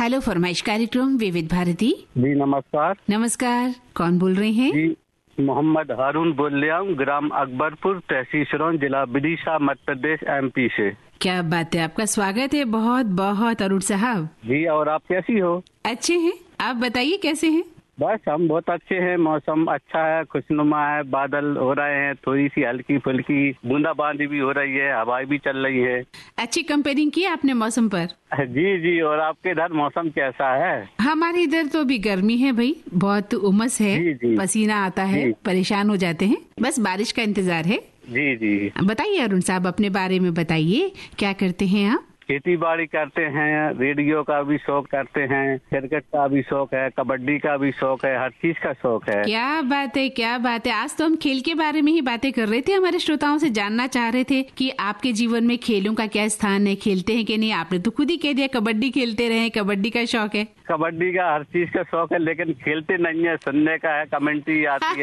Hello फरमाइश कार्यक्रम विविध भारती। जी नमस्कार। नमस्कार, कौन बोल रहे हैं? जी मोहम्मद हारून बोल रहा हूँ, ग्राम अकबरपुर, तहसील सिरौन, जिला विदिशा, मध्य प्रदेश, MP से। क्या बात है, आपका स्वागत है बहुत बहुत अरुण साहब। जी, और आप कैसी हो? अच्छे हैं, आप बताइए कैसे हैं? बस हम बहुत अच्छे हैं, मौसम अच्छा है, खुशनुमा है, बादल हो रहे हैं, थोड़ी सी हल्की फुल्की बूंदाबांदी भी हो रही है, हवाएं भी चल रही है। अच्छी कंपेयरिंग की आपने मौसम पर। जी जी, और आपके इधर मौसम कैसा है? हमारे इधर तो अभी गर्मी है भाई, बहुत उमस है। जी, जी। पसीना आता है, परेशान हो जाते हैं, बस बारिश का इंतजार है। जी जी। बताइए अरुण साहब, अपने बारे में बताइए, क्या करते हैं आप? खेती बाड़ी करते हैं, रेडियो का भी शौक करते हैं, क्रिकेट का भी शौक है, कबड्डी का भी शौक है, हर चीज का शौक है। क्या बात है, क्या बात है। आज तो हम खेल के बारे में ही बातें कर रहे थे, हमारे श्रोताओं से जानना चाह रहे थे कि आपके जीवन में खेलों का क्या स्थान है, खेलते हैं कि नहीं। आपने तो खुद ही कह दिया कबड्डी खेलते रहे, कबड्डी का शौक है। कबड्डी का हर चीज का शौक है, लेकिन खेलते नहीं है, सुनने का है, कमेंट्री आती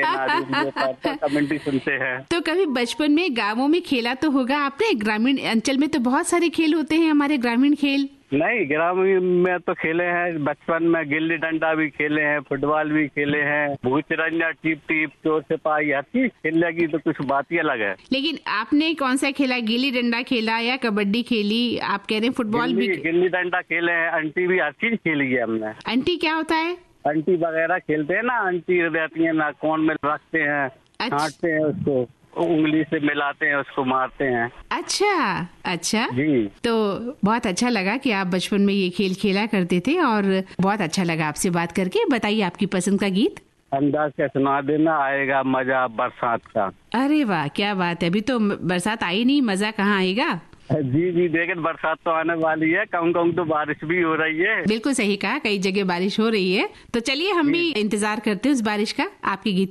है कमेंट्री सुनते हैं। तो कभी बचपन में गाँवों में खेला तो होगा आपने? ग्रामीण अंचल में तो बहुत सारे खेल होते हैं, हमारे ग्रामीण खेल। नहीं, ग्रामीण में तो खेले हैं, बचपन में गिल्ली डंडा भी खेले हैं, फुटबॉल भी खेले हैं, भूचरंजा, टीप टीप, चोर सिपाही, हर चीज खेलने की तो कुछ बात ही अलग है। लेकिन आपने कौन सा खेला? गिल्ली डंडा खेला या कबड्डी खेली? आप कह रहे हैं फुटबॉल भी। गिल्ली डंडा खेले हैं, अंटी भी, हर चीज खेली है हमने। अंटी क्या होता है? अंटी वगैरह खेलते हैं ना, अंटी रहती है ना, कौन में रखते हैं, छांटते हैं उसको, उंगली से मिलाते हैं, उसको मारते हैं। अच्छा अच्छा जी। तो बहुत अच्छा लगा कि आप बचपन में ये खेल खेला करते थे, और बहुत अच्छा लगा आपसे बात करके। बताइए आपकी पसंद का गीत। अंदाज का सुना देना, आएगा मजा बरसात का। अरे वाह, क्या बात है। अभी तो बरसात आई नहीं, मजा कहाँ आएगा। जी जी, लेकिन बरसात तो आने वाली है, कहूँ कहूँ तो बारिश भी हो रही है। बिल्कुल सही कहा, कई जगह बारिश हो रही है। तो चलिए हम भी इंतजार करते हैं उस बारिश का, आपके गीत